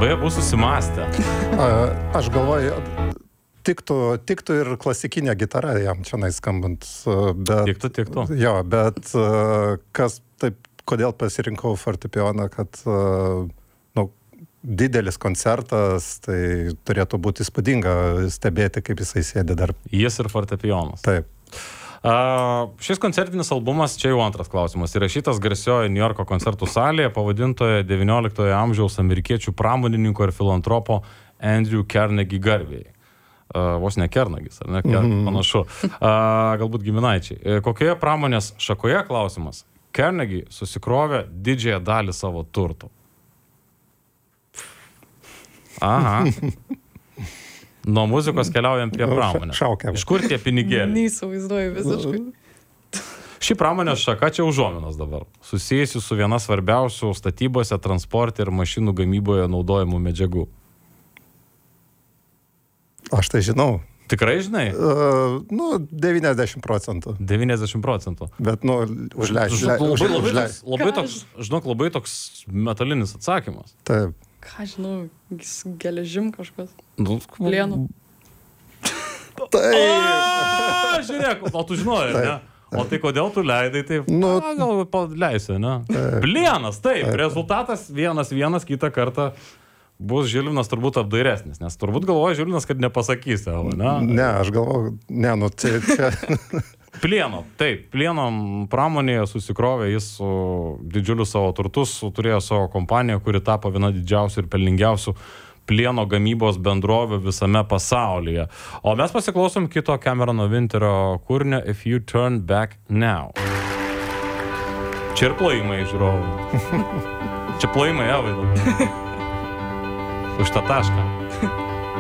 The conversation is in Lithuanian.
Labai abu susimąstę. Aš galvoju, tiktų ir klasikinė gitara jam čia skambant. Bet, Tiktų. Jo, bet kodėl pasirinkau fortepijoną, kad didelis koncertas, tai turėtų būti įspūdinga stebėti, kaip jisai sėdi dar. Jis ir fortepijonas. Taip. Šis koncertinis albumas, čia jau antras klausimas, įrašytas garsioje New Yorko koncertų salėje, pavadintoje XIX amžiaus amerikiečių pramonininko ir filantropo Andrew Carnegie garbei. Vos ne Kernagis, ar ne? Panašu. Galbūt giminaičiai. Kokioje pramonės šakoje, klausimas, Carnegie susikrovė didžiąją dalį savo turtų? Aha. Nuo muzikos keliaujam prie pramonės. Šaukiam. Iš kur tie pinigėliai? Neįsivaizduoju visiškai. Ši pramonės šaka čia užuominos dabar. Susijusi su viena svarbiausių statybose, transporte ir mašinų gamyboje naudojamų medžiagų. Aš tai žinau. Tikrai žinai? 90%. 90%. Bet, Labai toks metalinis atsakymas. Taip. Ką žinau, geležim kažkas. Plienų. Žiūrėk, o tu žinojai, ne? O tai kodėl tu leidai taip? Gal leisi, ne? Plienas, taip. Rezultatas 1-1, kitą kartą bus Žilvinas turbūt apdairesnis, nes turbūt galvoja Žilvinas, kad nepasakys, ne? Ne, aš galvoju, čia... Plieno, taip, plieno pramonėje susikrovė jis su didžiuliu savo turtus, turėjo savo kompaniją, kuri tapo viena didžiausių ir pelningiausių plieno gamybos bendrovių visame pasaulyje. O mes pasiklausom kito Camerono Winterio kūrinio If You Turn Back Now. Čia ir plojimai, žiūrovai. Čia plojimai, Evaidai. Už tą tašką.